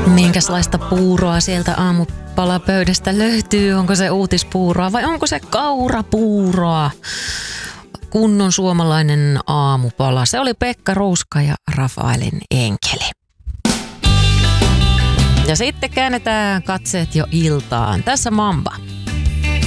Minkälaista puuroa sieltä aamupalapöydästä löytyy? Onko se uutispuuroa vai onko se kaurapuuroa? Kunnon suomalainen aamupala. Se oli Pekka Ruuska ja Rafaelin enkeli. Ja sitten käännetään katseet jo iltaan. Tässä Mamba.